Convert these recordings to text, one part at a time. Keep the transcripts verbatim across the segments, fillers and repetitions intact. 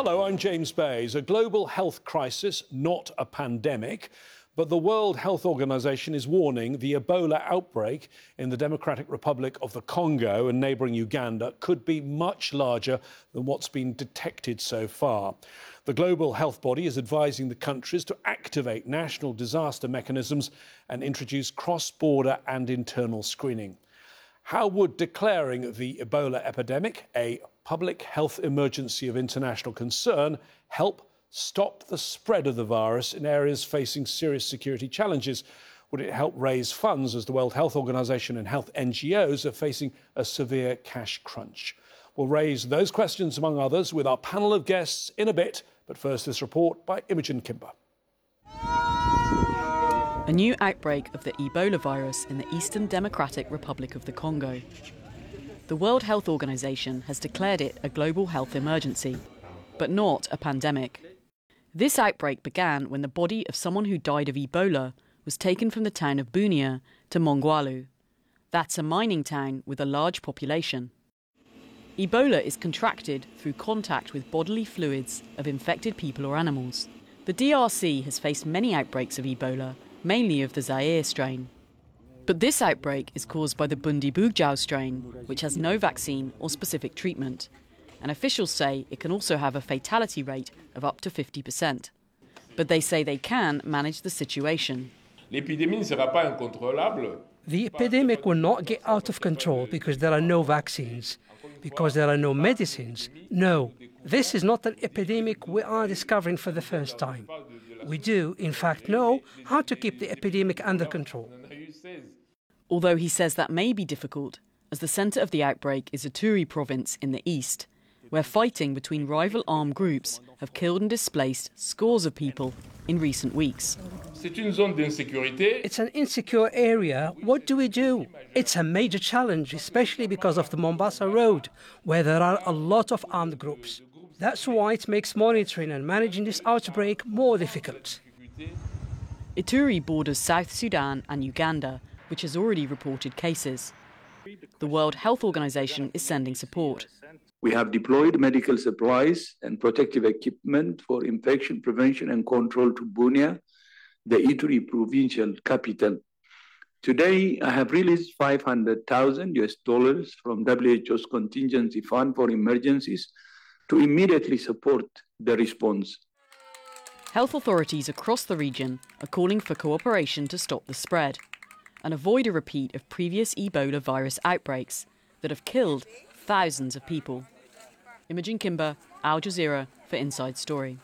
Hello, I'm James Bays. A global health crisis, not a pandemic. But the World Health Organization is warning the Ebola outbreak in the Democratic Republic of the Congo and neighbouring Uganda could be much larger than what's been detected so far. The global health body is advising the countries to activate national disaster mechanisms and introduce cross-border and internal screening. How would declaring the Ebola epidemic a public health emergency of international concern help stop the spread of the virus in areas facing serious security challenges? Would it help raise funds as the World Health Organization and health N G Os are facing a severe cash crunch? We'll raise those questions, among others, with our panel of guests in a bit. But first, this report by Imogen Kimber. A new outbreak of the Ebola virus in the Eastern Democratic Republic of the Congo. The World Health Organization has declared it a global health emergency, but not a pandemic. This outbreak began when the body of someone who died of Ebola was taken from the town of Bunia to Mongwalu. That's a mining town with a large population. Ebola is contracted through contact with bodily fluids of infected people or animals. The D R C has faced many outbreaks of Ebola, mainly of the Zaire strain. But this outbreak is caused by the Bundibugyo strain, which has no vaccine or specific treatment. And officials say it can also have a fatality rate of up to fifty percent. But they say they can manage the situation. The epidemic will not get out of control because there are no vaccines, because there are no medicines. No, this is not an epidemic we are discovering for the first time. We do, in fact, know how to keep the epidemic under control. Although he says that may be difficult, as the centre of the outbreak is Ituri province in the east, where fighting between rival armed groups have killed and displaced scores of people in recent weeks. It's an insecure area. What do we do? It's a major challenge, especially because of the Mombasa Road, where there are a lot of armed groups. That's why it makes monitoring and managing this outbreak more difficult. Ituri borders South Sudan and Uganda, which has already reported cases. The World Health Organization is sending support. We have deployed medical supplies and protective equipment for infection prevention and control to Bunia, the Ituri provincial capital. Today, I have released five hundred thousand U S dollars from W H O's contingency fund for emergencies to immediately support the response. Health authorities across the region are calling for cooperation to stop the spread and avoid a repeat of previous Ebola virus outbreaks that have killed thousands of people. Imogen Kimber, Al Jazeera for Inside Story.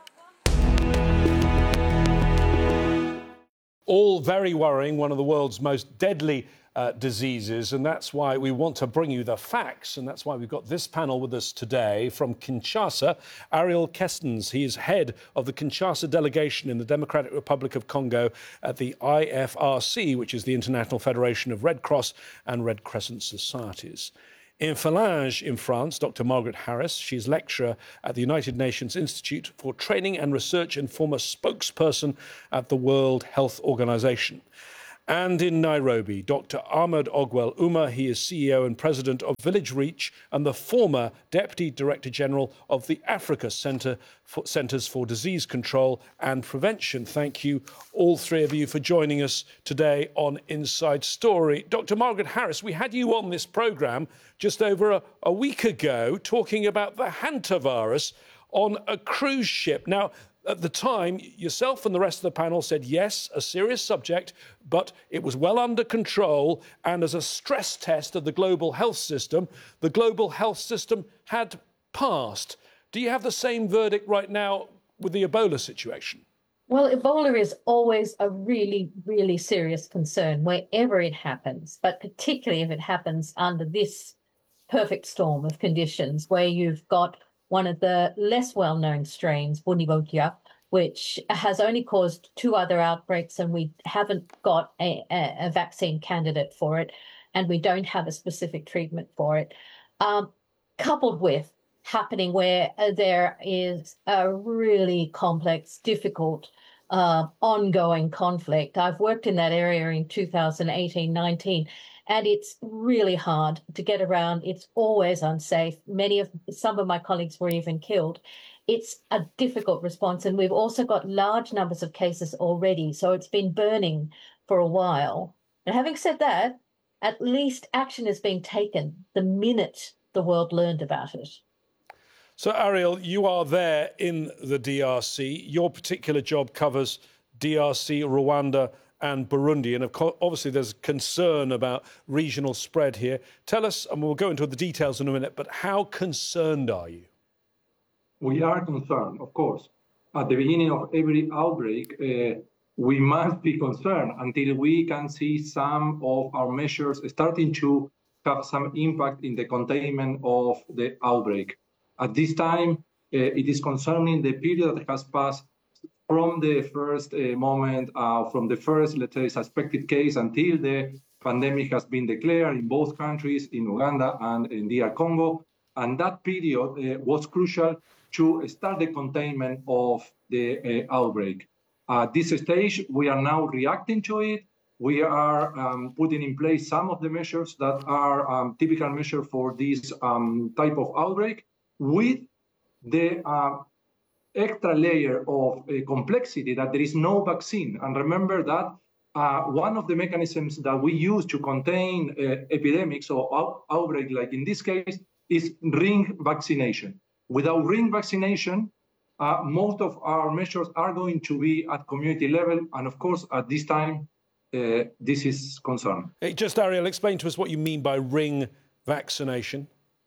All very worrying, one of the world's most deadly uh, diseases, and that's why we want to bring you the facts, and that's why we've got this panel with us today. From Kinshasa, Ariel Kestens. He is head of the Kinshasa delegation in the Democratic Republic of Congo at the I F R C, which is the International Federation of Red Cross and Red Crescent Societies. In Phalange, in France, Doctor Margaret Harris. She's lecturer at the United Nations Institute for Training and Research and former spokesperson at the World Health Organization. And in Nairobi, Doctor Ahmed Ogwell Uma. He is C E O and President of Village Reach and the former Deputy Director General of the Africa Centre for Centres for Disease Control and Prevention. Thank you, all three of you, for joining us today on Inside Story. Doctor Margaret Harris, we had you on this programme just over a, a week ago talking about the hantavirus on a cruise ship. Now, at the time, yourself and the rest of the panel said, yes, a serious subject, but it was well under control. And as a stress test of the global health system, the global health system had passed. Do you have the same verdict right now with the Ebola situation? Well, Ebola is always a really, really serious concern wherever it happens, but particularly if it happens under this perfect storm of conditions where you've got one of the less well-known strains, Bundibugyo, which has only caused two other outbreaks, and we haven't got a, a, a vaccine candidate for it, and we don't have a specific treatment for it, um, coupled with happening where uh, there is a really complex, difficult, uh, ongoing conflict. I've worked in that area in two thousand eighteen nineteen, And it's really hard to get around. It's always unsafe. Many of some of my colleagues were even killed. It's a difficult response. And we've also got large numbers of cases already. So it's been burning for a while. And having said that, at least action is being taken the minute the world learned about it. So, Ariel, you are there in the D R C. Your particular job covers D R C, Rwanda and Burundi. And of course, obviously there's concern about regional spread here. Tell us, and we'll go into the details in a minute, but how concerned are you? We are concerned, of course. At the beginning of every outbreak, uh, we must be concerned until we can see some of our measures starting to have some impact in the containment of the outbreak. At this time, uh, it is concerning the period that has passed from the first uh, moment, uh, from the first, let's say, suspected case until the pandemic has been declared in both countries, in Uganda and in D R Congo. And that period uh, was crucial to start the containment of the uh, outbreak. At this stage, we are now reacting to it. We are um, putting in place some of the measures that are um, typical measures for this um, type of outbreak, with the uh, extra layer of uh, complexity that there is no vaccine. And remember that uh, one of the mechanisms that we use to contain uh, epidemics or out outbreak, like in this case, is ring vaccination. Without ring vaccination, uh, most of our measures are going to be at community level. And of course, at this time, uh, this is concerning. Hey, just, Ariel, explain to us what you mean by ring vaccination.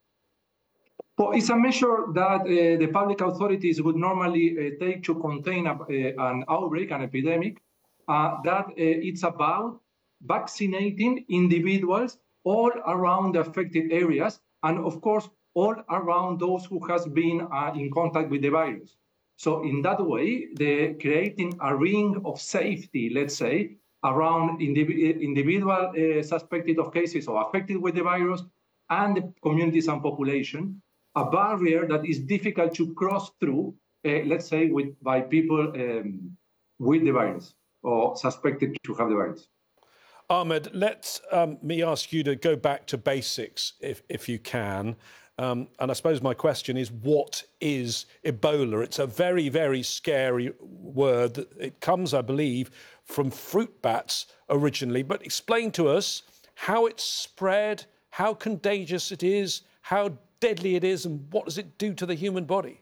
Well, it's a measure that uh, the public authorities would normally uh, take to contain a, uh, an outbreak, an epidemic, uh, that uh, it's about vaccinating individuals all around the affected areas, and of course, all around those who has been uh, in contact with the virus. So in that way, the creating a ring of safety, let's say, around indiv individual uh, suspected of cases or affected with the virus and the communities and population, a barrier that is difficult to cross through, uh, let's say, with by people um, with the virus or suspected to have the virus. Ahmed, let um, me ask you to go back to basics, if, if you can. Um, and I suppose my question is, what is Ebola? It's a very, very scary word. It comes, I believe, from fruit bats originally. But explain to us how it's spread, how contagious it is, how deadly it is, and what does it do to the human body?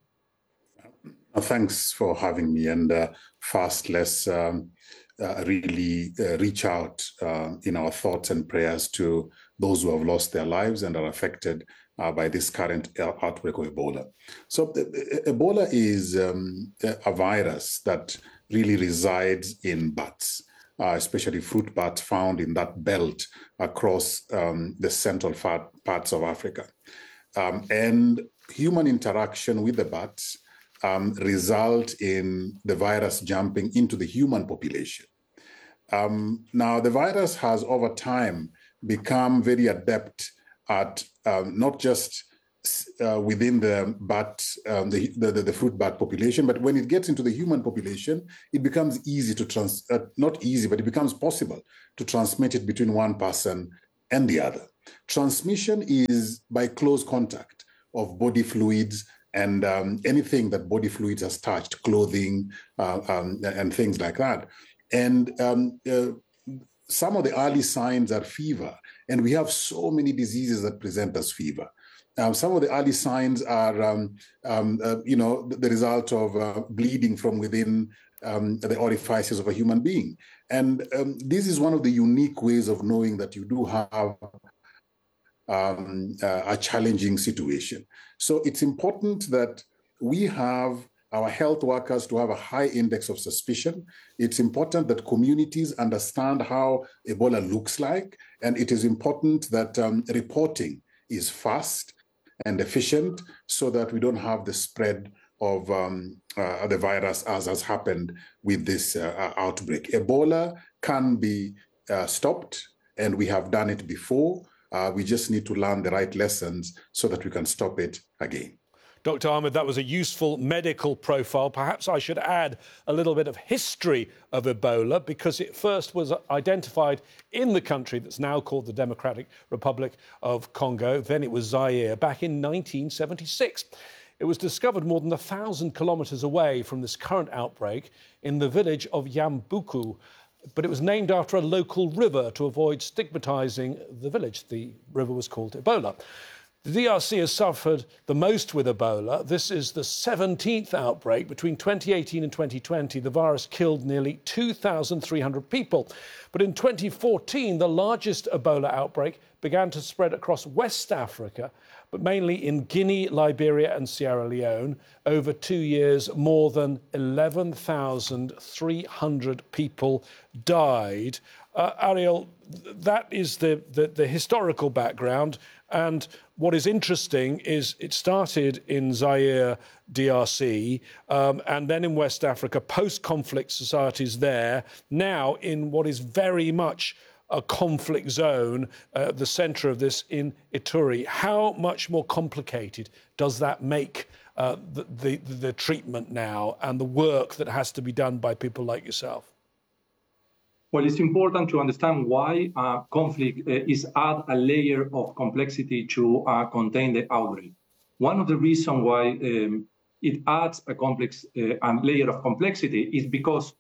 Uh, thanks for having me. And uh, first, let's um, uh, really uh, reach out uh, in our thoughts and prayers to those who have lost their lives and are affected uh, by this current outbreak of Ebola. So uh, Ebola is um, a virus that really resides in bats, uh, especially fruit bats found in that belt across um, the central parts of Africa. Um, and human interaction with the bats um, result in the virus jumping into the human population. Um, now, the virus has over time become very adept at um, not just uh, within the bat, um, the, the, the fruit bat population, but when it gets into the human population, it becomes easy to trans, uh, not easy, but it becomes possible to transmit it between one person and the other. Transmission is by close contact of body fluids and um, anything that body fluids has touched, clothing uh, um, and things like that. And um, uh, some of the early signs are fever, and we have so many diseases that present as fever. Um, some of the early signs are, um, um, uh, you know, the, the result of uh, bleeding from within um, the orifices of a human being. And um, this is one of the unique ways of knowing that you do have um, uh, a challenging situation. So it's important that we have our health workers to have a high index of suspicion. It's important that communities understand how Ebola looks like. And it is important that um, reporting is fast and efficient so that we don't have the spread of um, uh, the virus as has happened with this uh, outbreak. Ebola can be uh, stopped, and we have done it before. Uh, we just need to learn the right lessons so that we can stop it again. Doctor Ahmed, that was a useful medical profile. Perhaps I should add a little bit of history of Ebola, because it first was identified in the country that's now called the Democratic Republic of Congo. Then it was Zaire back in nineteen seventy-six. It was discovered more than a thousand kilometres away from this current outbreak in the village of Yambuku. But it was named after a local river to avoid stigmatising the village. The river was called Ebola. The D R C has suffered the most with Ebola. This is the seventeenth outbreak. Between twenty eighteen and twenty twenty, the virus killed nearly two thousand three hundred people. But in twenty fourteen, the largest Ebola outbreak began to spread across West Africa, but mainly in Guinea, Liberia and Sierra Leone. Over two years, more than eleven thousand three hundred people died. Uh, Ariel, that is the, the, the historical background. And what is interesting is it started in Zaire, D R C, um, and then in West Africa, post-conflict societies there, now in what is very much a conflict zone, uh, the centre of this in Ituri. How much more complicated does that make uh, the, the, the treatment now and the work that has to be done by people like yourself? Well, it's important to understand why uh, conflict uh, is add a layer of complexity to uh, contain the outbreak. One of the reasons why um, it adds a complex uh, a layer of complexity is because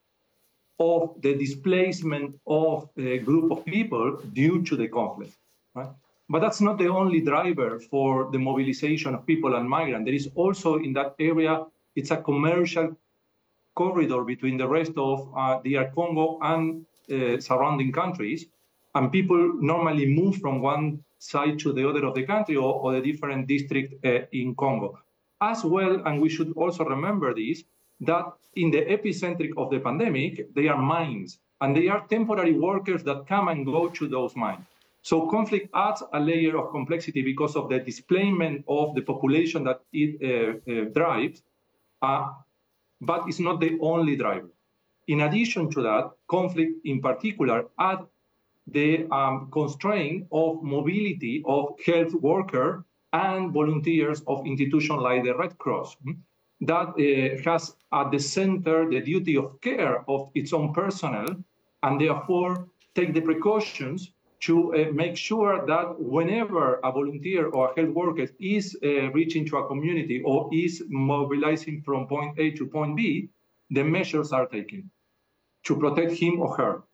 of the displacement of a group of people due to the conflict. Right? But that's not the only driver for the mobilization of people and migrants. There is also in that area, it's a commercial corridor between the rest of uh, D R Congo and Uh, surrounding countries, and people normally move from one side to the other of the country or, or the different district uh, in Congo. As well, and we should also remember this, that in the epicenter of the pandemic, they are mines, and they are temporary workers that come and go to those mines. So conflict adds a layer of complexity because of the displacement of the population that it uh, uh, drives, uh, but it's not the only driver. In addition to that, conflict in particular add the um, constraint of mobility of health workers and volunteers of institutions like the Red Cross. That uh, has at the center the duty of care of its own personnel, and therefore take the precautions to uh, make sure that whenever a volunteer or a health worker is uh, reaching to a community or is mobilizing from point A to point B, the measures are taken to protect him or her.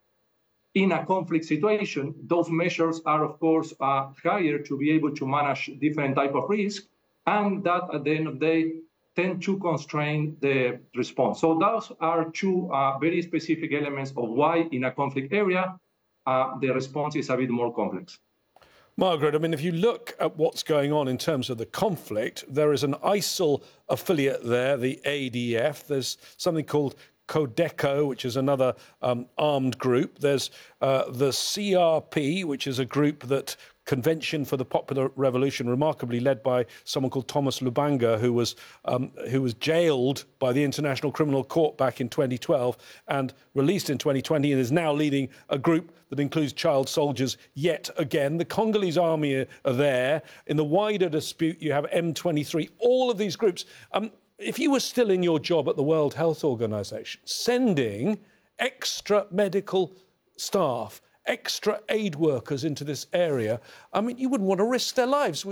In a conflict situation, those measures are, of course, uh, higher to be able to manage different type of risk, and that at the end of the day tend to constrain the response. So those are two uh, very specific elements of why in a conflict area, uh, the response is a bit more complex. Margaret, I mean, if you look at what's going on in terms of the conflict, there is an ISIL affiliate there, the A D F. There's something called Codeco, which is another um, armed group. There's uh, the C R P, which is a group that Convention for the Popular Revolution, remarkably led by someone called Thomas Lubanga, who was um, who was jailed by the International Criminal Court back in twenty twelve and released in twenty twenty, and is now leading a group that includes child soldiers yet again. The Congolese army are there. In the wider dispute, you have M twenty-three. All of these groups. Um, If you were still in your job at the World Health Organization, sending extra medical staff, extra aid workers into this area, I mean, you wouldn't want to risk their lives.